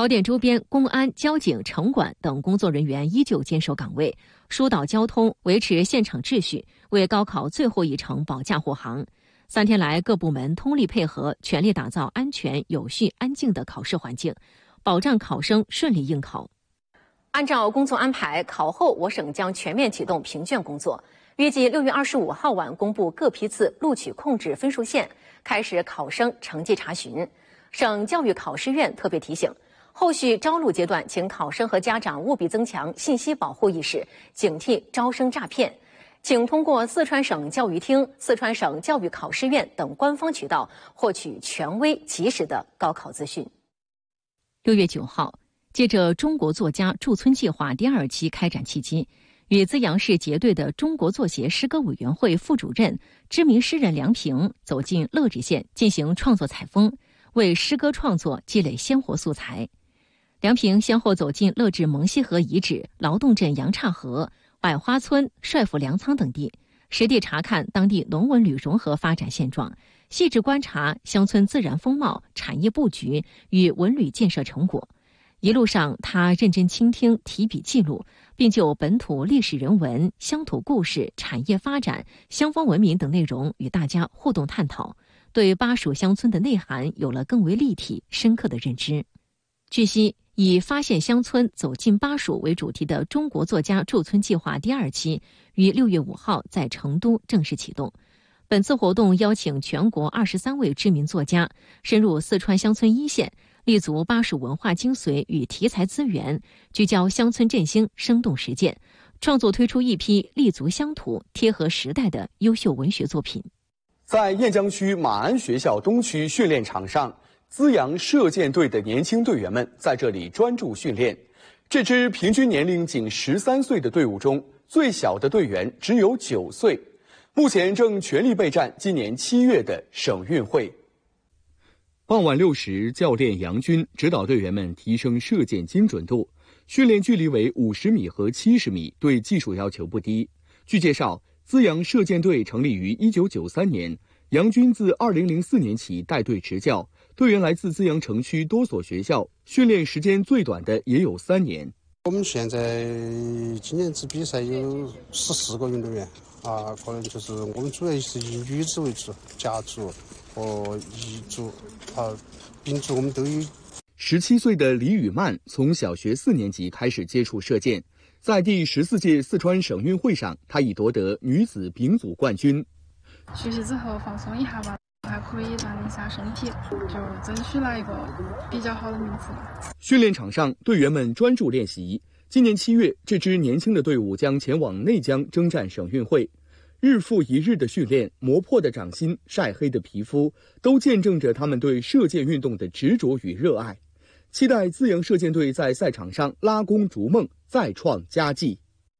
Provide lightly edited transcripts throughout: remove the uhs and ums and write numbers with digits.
考点周边公安、交警、城管等工作人员依旧坚守岗位，疏导交通，维持现场秩序，为高考最后一程保驾护航。3天来，各部门通力配合，全力打造安全、有序、安静的考试环境，保障考生顺利应考。按照工作安排，考后我省将全面启动评卷工作，预计6月25号晚公布各批次录取控制分数线，开始考生成绩查询。省教育考试院特别提醒，后续招录阶段，请考生和家长务必增强信息保护意识，警惕招生诈骗。请通过四川省教育厅、四川省教育考试院等官方渠道获取权威及时的高考资讯。6月9号，借着中国作家驻村计划第2期开展契机，与资阳市结对的中国作协诗歌委员会副主任、知名诗人梁平走进乐直县进行创作采风，为诗歌创作积累鲜活素材。梁平先后走进乐至蒙西河遗址、劳动镇杨岔河、百花村、帅府粮仓等地，实地查看当地农文旅融合发展现状，细致观察乡村自然风貌、产业布局与文旅建设成果。一路上，他认真倾听、提笔记录，并就本土历史人文、乡土故事、产业发展、乡风文明等内容与大家互动探讨，对巴蜀乡村的内涵有了更为立体、深刻的认知。据悉，以发现乡村、走进巴蜀为主题的中国作家驻村计划第2期于6月5号在成都正式启动。本次活动邀请全国23位知名作家深入四川乡村一线，立足巴蜀文化精髓与题材资源，聚焦乡村振兴，生动实践，创作推出一批立足乡土、贴合时代的优秀文学作品。 在雁江区马鞍学校东区训练场上，资阳射箭队的年轻队员们在这里专注训练。这支平均年龄仅13岁的队伍中，最小的队员只有9岁，目前正全力备战今年7月的省运会。傍晚6时，教练杨军指导队员们提升射箭精准度，训练距离为50米和70米，对技术要求不低。据介绍，资阳射箭队成立于1993年，杨军自2004年起带队执教，队员来自资阳城区多所学校，训练时间最短的也有3年。 我们现在今年只比赛有14个运动员可能就是我们主要是以女子为主，甲组和乙组丙组我们都有。 17岁的李雨曼从小学4年级开始接触射箭，在第14届四川省运会上，她已夺得女子丙组冠军。 学习之后放松一下吧，还可以锻炼一下身体，就争取了一个比较好的名次。 训练场上，队员们专注练习。今年7月，这支年轻的队伍将前往内江征战省运会。日复一日的训练，磨破的掌心，晒黑的皮肤，都见证着他们对射箭运动的执着与热爱。期待资阳射箭队在赛场上拉弓逐梦，再创佳绩。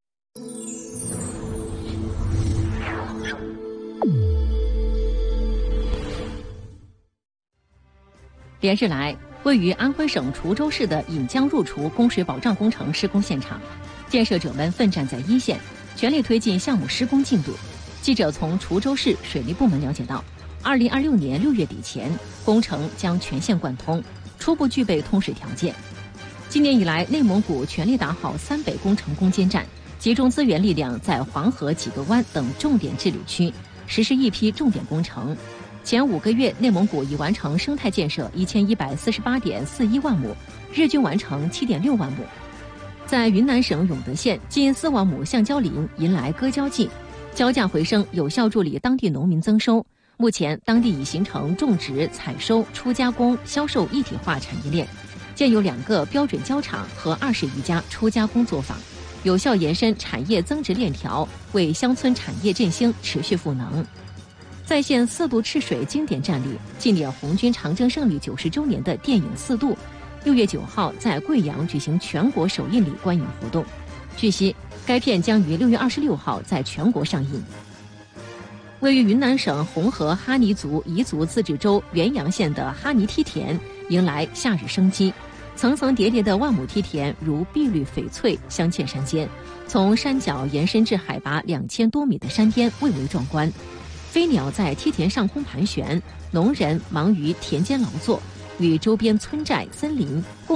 连日来，位于安徽省滁州市的引江入滁供水保障工程施工现场，建设者们奋战在一线，全力推进项目施工进度。记者从滁州市水利部门了解到，2026年6月底前，工程将全线贯通，初步具备通水条件。今年以来，内蒙古全力打好三北工程攻坚战，集中资源力量在黄河几个湾等重点治理区实施一批重点工程。前5个月，内蒙古已完成生态建设1148.41万亩，日均完成7.6万亩。在云南省永德县，近4万亩橡胶林迎来割胶季，胶价回升，有效助力当地农民增收。目前，当地已形成种植、采收、初加工、销售一体化产业链，建有2个标准胶厂和20余家初加工作坊，有效延伸产业增值链条，为乡村产业振兴持续赋能。再现4渡赤水经典战例，纪念红军长征胜利90周年的电影《4渡》，6月9号在贵阳举行全国首映礼观影活动。据悉，该片将于6月26号在全国上映。位于云南省红河哈尼族彝族自治州元阳县的哈尼梯田迎来夏日生机，层层叠叠的万亩梯田如碧绿翡翠镶嵌山间，从山脚延伸至海拔2000多米的山巅，蔚为壮观。飞鸟在梯田上空盘旋，农人忙于田间劳作，与周边村寨、森林共